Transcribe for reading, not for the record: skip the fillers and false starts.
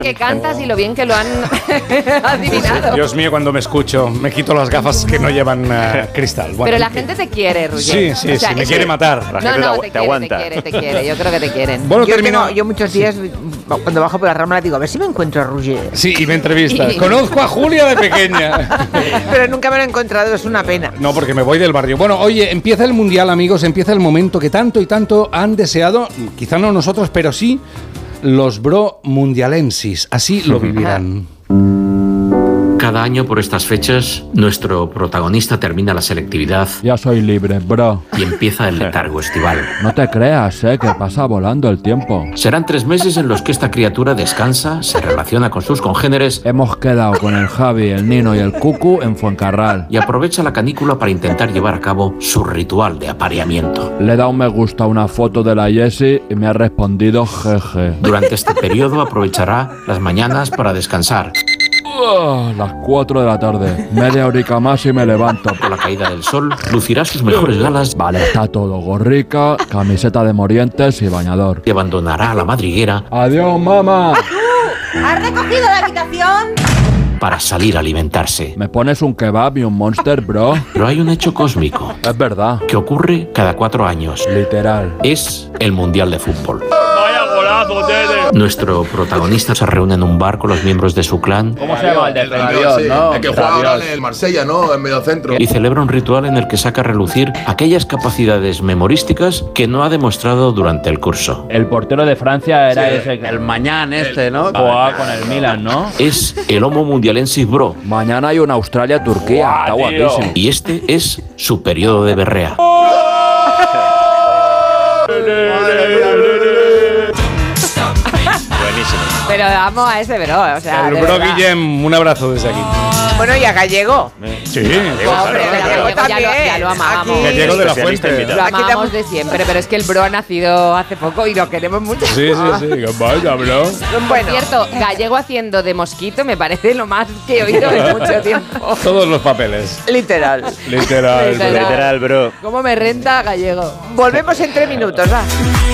que cantas y lo bien que lo han adivinado. Dios mío, cuando me escucho, me quito las gafas que no llevan cristal. Bueno, pero la gente te quiere, Roger. Sí, o sea, me quiere matar. La gente te aguanta. Te quiere. Yo creo que te quieren. Bueno, yo muchos días, cuando bajo por la Rambla, digo, a ver si me encuentro a Roger. Sí, y me entrevistas. Conozco a Julia de pequeña. Pero nunca me lo he encontrado, es una pena. No, porque me voy del barrio. Bueno, oye, empieza el Mundial, amigos, empieza el momento que tanto y tanto han deseado, quizá no nosotros, pero sí los bro mundialensis. Así lo vivirán. Cada año por estas fechas, nuestro protagonista termina la selectividad. Ya soy libre, bro. Y empieza el letargo estival. No te creas, que pasa volando el tiempo. Serán 3 meses en los que esta criatura descansa, se relaciona con sus congéneres. Hemos quedado con el Javi, el Nino y el Cucu en Fuencarral. Y aprovecha la canícula para intentar llevar a cabo su ritual de apareamiento. Le he dado un me gusta a una foto de la Jessie y me ha respondido jeje. Durante este periodo aprovechará las mañanas para descansar. Las 4 de la tarde, media horica más y me levanto. Con la caída del sol, lucirá sus mejores galas. Vale, está todo, gorrica, camiseta de Morientes y bañador. Y abandonará la madriguera. ¡Adiós, mamá! ¿Has recogido la habitación? Para salir a alimentarse. ¿Me pones un kebab y un Monster, bro? Pero hay un hecho cósmico. Es verdad. Que ocurre cada 4 años. Literal. Es el Mundial de Fútbol. Nuestro protagonista se reúne en un bar con los miembros de su clan. ¿Cómo se llama el defensor, no? El que juega ahora en el Marsella, ¿no? En mediocentro. Y celebra un ritual en el que saca a relucir aquellas capacidades memorísticas que no ha demostrado durante el curso. El portero de Francia era ese, el Mañán ¿no? Jugaba con el Milan, ¿no? Es el Homo Mundialensis Bro. Mañana hay una Australia-Turquía. Está guapísimo. Y este es su periodo de berrea. Pero amo a ese bro, o sea, el bro Guillem, un abrazo desde aquí. Bueno, y a Gallego. Sí, Gallego también. Ya lo amábamos. Gallego de la Fuente. Lo amábamos de siempre, pero es que el bro ha nacido hace poco y lo queremos mucho. Sí. Vaya, bro. Bueno. Por cierto, Gallego haciendo de mosquito me parece lo más que he oído en mucho tiempo. Todos los papeles. Literal, bro. Literal, bro. ¿Cómo me renta Gallego? Volvemos en 3 minutos, va.